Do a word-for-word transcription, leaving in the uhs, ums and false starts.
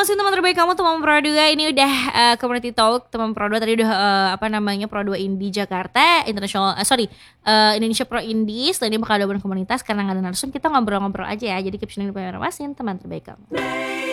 Wasin teman terbaik kamu teman Pro dua. Ini udah uh, community talk teman Pro dua. Tadi udah uh, apa namanya Pro dua Indie Jakarta International uh, sorry uh, Indonesia Pro Indie. Setelah ini bakal ada komunitas karena nggak ada narsum, kita ngobrol-ngobrol aja ya. Jadi keep tuning di Wasin teman terbaik kamu.